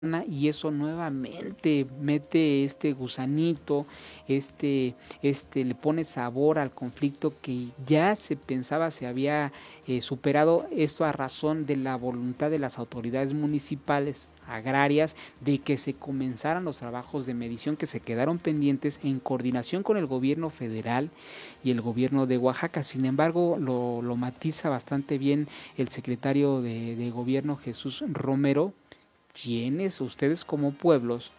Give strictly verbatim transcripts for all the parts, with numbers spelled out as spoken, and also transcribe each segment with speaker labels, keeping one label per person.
Speaker 1: y eso nuevamente mete este gusanito, este, este le pone sabor al conflicto que ya se pensaba se había eh, superado, esto a razón de la voluntad de las autoridades municipales agrarias de que se comenzaran los trabajos de medición que se quedaron pendientes en coordinación con el gobierno federal y el gobierno de Oaxaca. Sin embargo, lo, lo matiza bastante bien el secretario de, de gobierno, Jesús Romero. ¿Quiénes, ustedes como pueblos,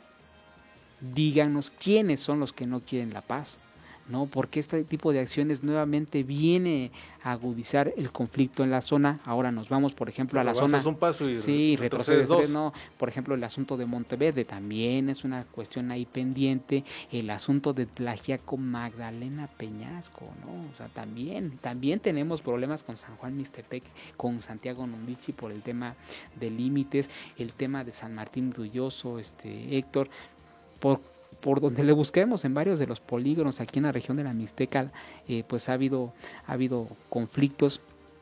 Speaker 1: díganos quiénes son los que no quieren la paz? ¿No? Porque este tipo de acciones nuevamente viene a agudizar el conflicto en la zona. Ahora nos vamos, por ejemplo, a la zona.
Speaker 2: Un paso y
Speaker 1: sí, retrocedes dos. No, por ejemplo, el asunto de Monteverde también es una cuestión ahí pendiente. El asunto de Tlaxiaco, Magdalena Peñasco, ¿no? O sea, también, también tenemos problemas con San Juan Mixtepec, con Santiago Nundichi por el tema de límites, el tema de San Martín Dulloso, este Héctor, por por donde le busquemos en varios de los polígonos aquí en la región de la Mixteca, eh, pues ha habido, ha habido conflictos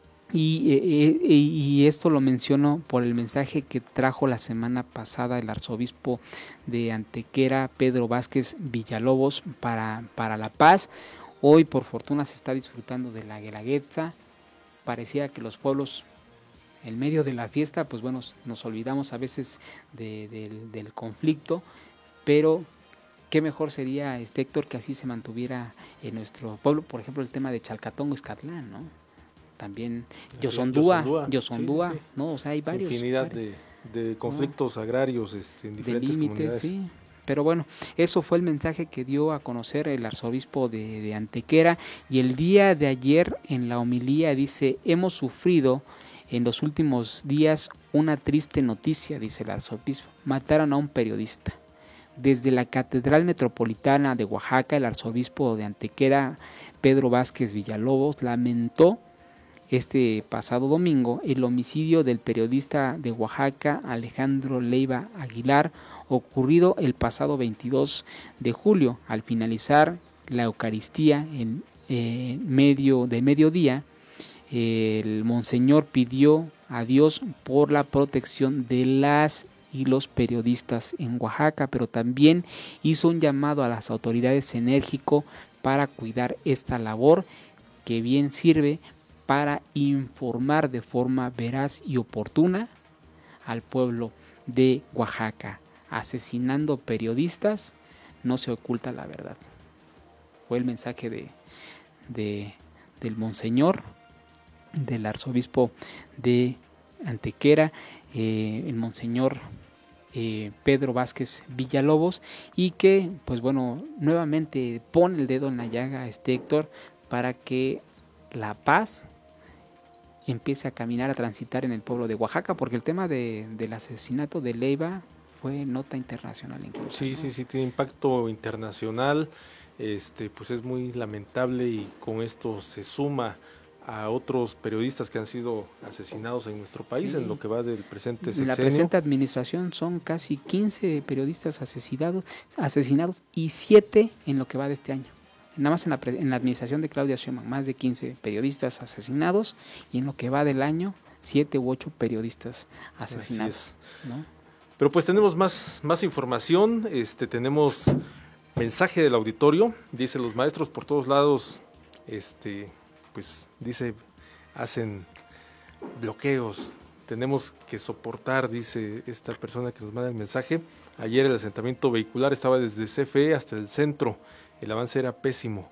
Speaker 1: y, eh, eh, y esto lo menciono por el mensaje que trajo la semana pasada el arzobispo de Antequera, Pedro Vázquez Villalobos, para, para la paz. Hoy por fortuna se está disfrutando de la Guelaguetza. Parecía que los pueblos en medio de la fiesta, pues bueno, nos olvidamos a veces de, de, del conflicto, pero qué mejor sería, este Héctor, que así se mantuviera en nuestro pueblo. Por ejemplo, el tema de Chalcatongo, Izcatlán, ¿no? También Yosondúa, Yosondúa, sí, sí, sí. ¿no? O sea, hay varios.
Speaker 2: Infinidad varios, de, de conflictos ¿no? agrarios este, en diferentes de límites, comunidades.
Speaker 1: Sí. Pero bueno, eso fue el mensaje que dio a conocer el arzobispo de, de Antequera. Y el día de ayer en la homilía dice, hemos sufrido en los últimos días una triste noticia, dice el arzobispo. Mataron a un periodista. Desde la Catedral Metropolitana de Oaxaca, el arzobispo de Antequera, Pedro Vázquez Villalobos, lamentó este pasado domingo el homicidio del periodista de Oaxaca, Alejandro Leiva Aguilar, ocurrido el pasado veintidós de julio. Al finalizar la Eucaristía en eh, medio de mediodía, eh, el monseñor pidió a Dios por la protección de las y los periodistas en Oaxaca, pero también hizo un llamado a las autoridades enérgico para cuidar esta labor que bien sirve para informar de forma veraz y oportuna al pueblo de Oaxaca. Asesinando periodistas no se oculta la verdad. Fue el mensaje de, de del monseñor, del arzobispo de Antequera, eh, el monseñor Eh, Pedro Vázquez Villalobos, y que pues bueno nuevamente pone el dedo en la llaga, este Héctor, para que la paz empiece a caminar, a transitar en el pueblo de Oaxaca, porque el tema de, del asesinato de Leiva fue nota internacional incluso.
Speaker 2: Sí,
Speaker 1: ¿no?
Speaker 2: sí, sí, tiene impacto internacional, este, pues es muy lamentable, y con esto se suma a otros periodistas que han sido asesinados en nuestro país, sí. en lo que va del presente sexenio.
Speaker 1: En la presente administración son casi quince periodistas asesinados, asesinados y siete en lo que va de este año. Nada más en la, en la administración de Claudia Sheinbaum, más de quince periodistas asesinados, y en lo que va del año, siete u ocho periodistas asesinados. ¿no?
Speaker 2: Pero pues tenemos más, más información, este, tenemos mensaje del auditorio, dice: los maestros por todos lados, este... pues dice, hacen bloqueos, tenemos que soportar, dice esta persona que nos manda el mensaje. Ayer el asentamiento vehicular estaba desde C F E hasta el centro, el avance era pésimo.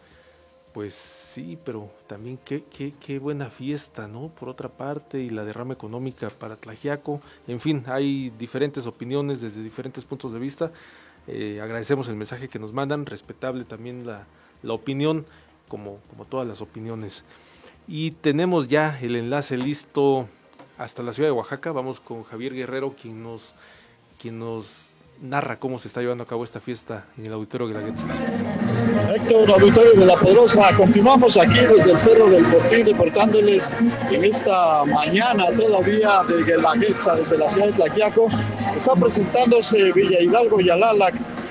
Speaker 2: Pues sí, pero también qué, qué, qué buena fiesta, ¿no? Por otra parte, y la derrama económica para Tlaxiaco. En fin, hay diferentes opiniones desde diferentes puntos de vista. Eh, agradecemos el mensaje que nos mandan, respetable también la, la opinión, Como, como todas las opiniones. Y tenemos ya el enlace listo hasta la ciudad de Oaxaca. Vamos con Javier Guerrero, quien nos, quien nos narra cómo se está llevando a cabo esta fiesta en el Auditorio Guelaguetza.
Speaker 3: Héctor, Auditorio de la Poderosa, continuamos aquí desde el Cerro del Fortín, reportándoles en esta mañana todavía de Guelaguetza, desde la ciudad de Tlaxiaco. Está presentándose Villa Hidalgo y Alálac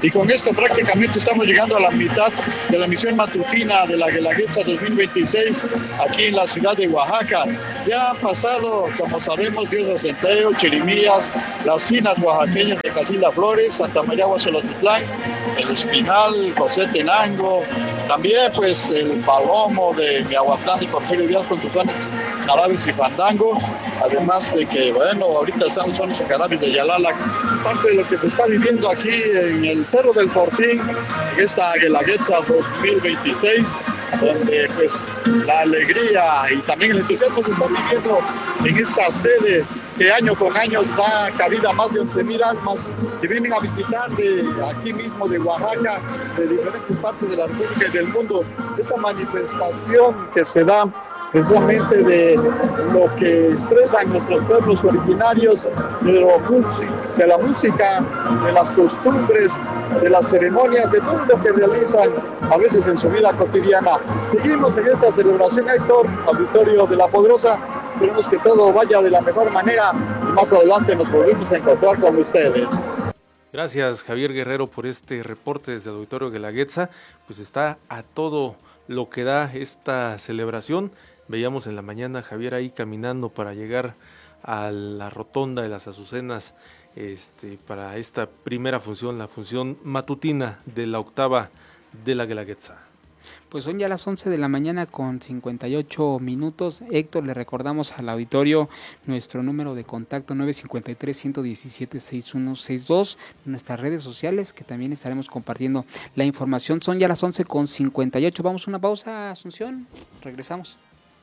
Speaker 3: Y con esto prácticamente estamos llegando a la mitad de la misión matutina de la Guelaguetza dos mil veintiséis aquí en la ciudad de Oaxaca. Ya han pasado, como sabemos, Dios de Centeo, Chirimías, las cinas oaxaqueñas de Casilda Flores, Santa María Huazolotitlán, el Espinal, José Tenango, también pues el Palomo de Miahuatlán y Porfirio Díaz con sus sones carabes y fandango, además de que, bueno, ahorita están los sones y carabes de Yalala, parte de lo que se está viviendo aquí en el Cerro del Fortín, en esta Guelaguetza dos mil veintiséis, donde pues la alegría y también el entusiasmo se está viviendo en esta sede que año con año da cabida a más de once mil almas que vienen a visitar de aquí mismo de Oaxaca, de diferentes partes de la República y del mundo, esta manifestación que se da precisamente de lo que expresan nuestros pueblos originarios, de, lo, de la música, de las costumbres, de las ceremonias, de todo lo que realizan a veces en su vida cotidiana. Seguimos en esta celebración, Héctor, auditorio de La Poderosa. Esperemos que todo vaya de la mejor manera y más adelante nos volvemos a encontrar con ustedes.
Speaker 2: Gracias, Javier Guerrero, por este reporte desde el auditorio Guelaguetza. Pues está a todo lo que da esta celebración. Veíamos en la mañana a Javier ahí caminando para llegar a la rotonda de las Azucenas este, para esta primera función, la función matutina de la octava de la Guelaguetza.
Speaker 1: Pues son ya las once de la mañana con cincuenta y ocho minutos. Héctor, le recordamos al auditorio nuestro número de contacto nueve cinco tres, uno uno siete, seis uno seis dos, nuestras redes sociales que también estaremos compartiendo la información. Son ya las once con cincuenta y ocho. Vamos a una pausa, Asunción. Regresamos.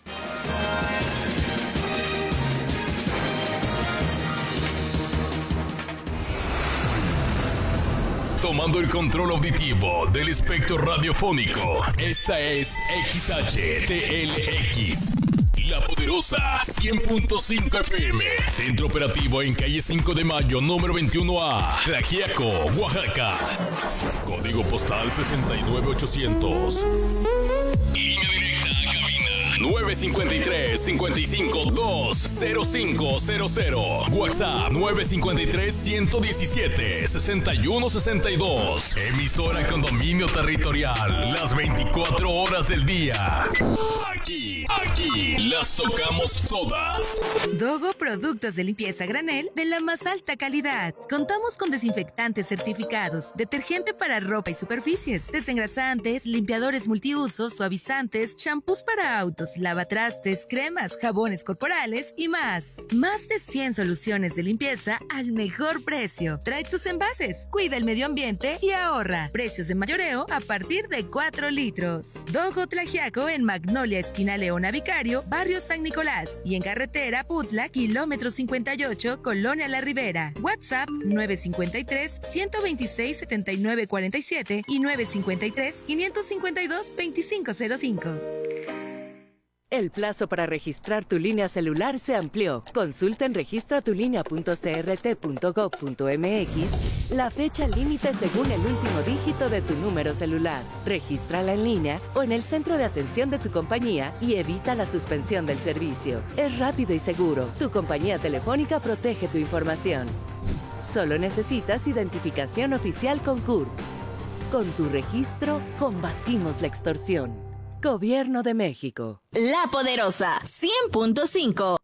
Speaker 4: Tomando el control auditivo del espectro radiofónico. Esta es X H T L X. La Poderosa cien punto cinco F M. Centro operativo en calle cinco de mayo, número veintiuno A. Tlaxiaco, Oaxaca. Código postal sesenta y nueve ochocientos. Línea directa a cabina nueve cinco tres, cinco cinco dos, cero cinco cero cero. WhatsApp nueve cinco tres, uno uno siete, seis uno seis dos. Emisora con dominio territorial las veinticuatro horas del día. Aquí, aquí las tocamos todas.
Speaker 5: Dogo Productos de Limpieza Granel de la más alta calidad. Contamos con desinfectantes certificados, detergente para ropa y superficies, desengrasantes, limpiadores multiusos, suavizantes, champús para autos, lavatrastes, cremas, jabones corporales y más. Más de cien soluciones de limpieza al mejor precio. Trae tus envases, cuida el medio ambiente y ahorra. Precios de mayoreo a partir de cuatro litros. Dogo Tlaxiaco en Magnolia, esquina Leona Vicario, barrio San Nicolás, y en carretera Putla, kilómetro cincuenta y ocho, Colonia La Ribera. WhatsApp nueve cinco tres, uno dos seis, siete nueve cuatro siete y nueve cinco tres, cinco cinco dos, dos cinco cero cinco.
Speaker 6: El plazo para registrar tu línea celular se amplió. Consulta en registra tu línea punto c r t punto gob punto m x la fecha límite según el último dígito de tu número celular. Regístrala en línea o en el centro de atención de tu compañía y evita la suspensión del servicio. Es rápido y seguro. Tu compañía telefónica protege tu información. Solo necesitas identificación oficial con C U R P. Con tu registro, combatimos la extorsión. Gobierno de México.
Speaker 7: La Poderosa cien punto cinco.